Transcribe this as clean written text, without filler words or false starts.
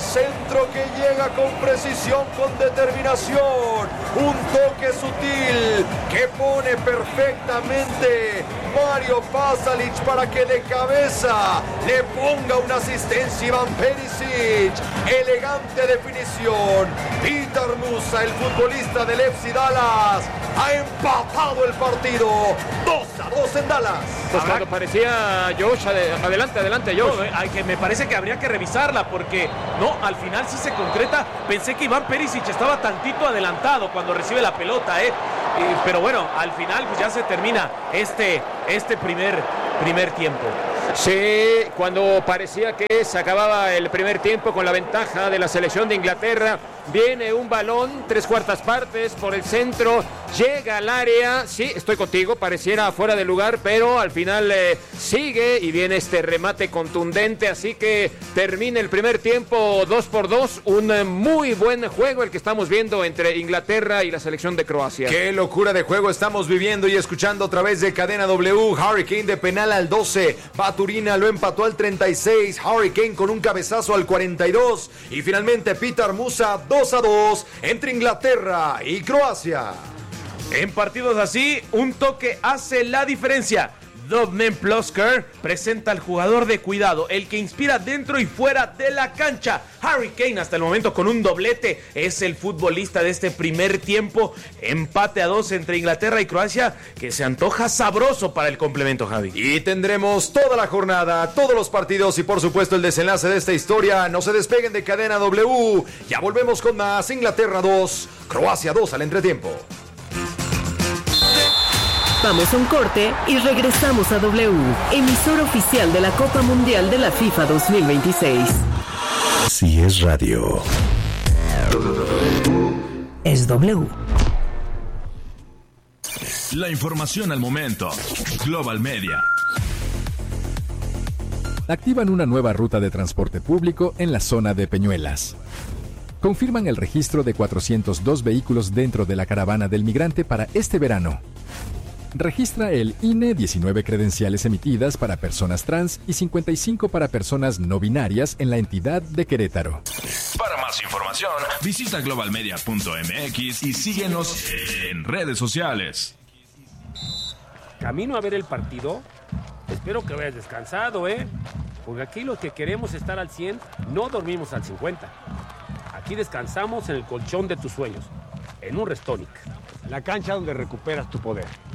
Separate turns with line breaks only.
centro que llega con precisión, con determinación. Un toque sutil que pone perfectamente Mario Pasalic para que de cabeza le ponga una asistencia Ivan Perisic. Elegante definición. Peter Musa, el futbolista del FC Dallas, ha empatado el partido 2-2 en Dallas.
Pues cuando parecía Josh, adelante Josh.
Pues, que me parece que habría que revisarla porque no, al final sí se concreta. Pensé que Iván Perisic estaba tantito adelantado cuando recibe la pelota, pero bueno, al final pues ya se termina este primer tiempo.
Sí, cuando parecía que se acababa el primer tiempo con la ventaja de la selección de Inglaterra, viene un balón, 3/4 partes por el centro, llega al área, sí, estoy contigo, pareciera fuera de lugar, pero al final sigue y viene este remate contundente, así que termina el primer tiempo 2-2, un muy buen juego el que estamos viendo entre Inglaterra y la selección de Croacia.
Qué locura de juego estamos viviendo y escuchando a través de Cadena W. Harry Kane de penal al 12, Baturina lo empató al 36, Harry Kane con un cabezazo al 42 y finalmente Peter Musa 2-2 entre Inglaterra y Croacia.
En partidos así, un toque hace la diferencia. Dominic Plosker presenta al jugador de cuidado, el que inspira dentro y fuera de la cancha. Harry Kane hasta el momento con un doblete, es el futbolista de este primer tiempo. Empate a 2 entre Inglaterra y Croacia, que se antoja sabroso para el complemento, Javi.
Y tendremos toda la jornada, todos los partidos y por supuesto el desenlace de esta historia. No se despeguen de Cadena W, ya volvemos con más. Inglaterra 2, Croacia 2 al entretiempo.
Vamos a un corte y regresamos a W, emisora oficial de la Copa Mundial de la FIFA 2026.
Si es radio,
es W.
La información al momento. Global Media.
Activan una nueva ruta de transporte público en la zona de Peñuelas. Confirman el registro de 402 vehículos dentro de la caravana del migrante para este verano. Registra el INE 19 credenciales emitidas para personas trans y 55 para personas no binarias en la entidad de Querétaro.
Para más información, visita globalmedia.mx y síguenos en redes sociales.
Camino a ver el partido. Espero que hayas descansado, porque aquí los que queremos estar al 100 no dormimos al 50. Aquí descansamos en el colchón de tus sueños, en un Restonic.
La cancha donde recuperas tu poder.